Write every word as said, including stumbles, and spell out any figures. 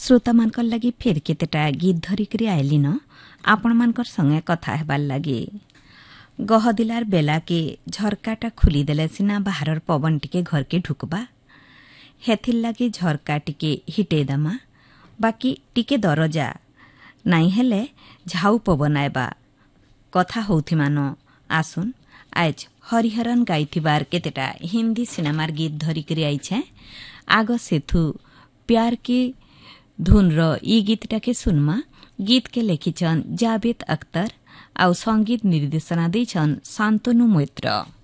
श्रोता मानकर लगी फेर केतेटा गीत धरिकरी आइली न आपण मानकर संगे कथा हेबार लगी। गहदिलार बेला के झरकाटा खुलीदेले सिना बाहरर पवन टिके घर के ढुकबा, हेथिर लगी झरका टिके हिटेदमा, बाकी टिके दरजा नाई हेले झाऊ पवन आएबा कथा होउथि मान। आसुन आज हरिहरन गाइथिबार केतेटा हिंदी सिनेमार गीत धरिकरी आइछे। आग सेथु प्यार के धुन र ई गीतटाके सुनमा। गीत के लेखिछन् जावेद अख्तर आउ संगीत निर्देशना दैछन् शान्तनु मैत्र।